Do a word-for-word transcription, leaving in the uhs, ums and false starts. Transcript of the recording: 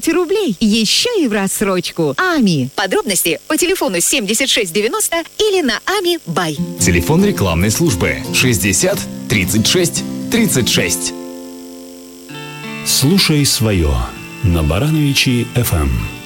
рублей. Еще и в рассрочку. Ами. Подробности по телефону семьдесят шесть девяносто или на Ами Бай. Телефон рекламной службы шестьдесят тридцать шесть тридцать шесть. Слушай свое на Барановичи эф эм.